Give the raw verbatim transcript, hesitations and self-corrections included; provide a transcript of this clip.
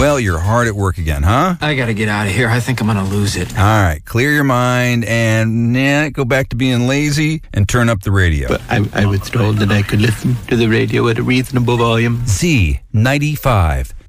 Well, you're hard at work again, huh? I gotta get out of here. I think I'm gonna lose it. All right, clear your mind and nah, go back to being lazy and turn up the radio. But I, I was told that I could listen to the radio at a reasonable volume. Z ninety-five.